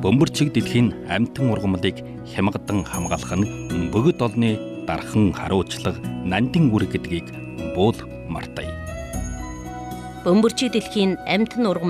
бөмбөрчиг дэлхийн амьтан ургамлыг хямгадан хамгаалах нь бүгд олны дархан харуулчлага нандин үүрэг гэдгийг бул мартая. Бөмбөрчиг дэлхийн амьтан ургамлыг